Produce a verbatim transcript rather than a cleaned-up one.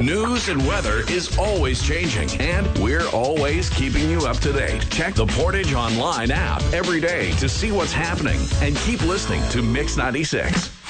News and weather is always changing, and we're always keeping you up to date. Check the Portage Online app every day to see what's happening, and keep listening to Mix ninety-six.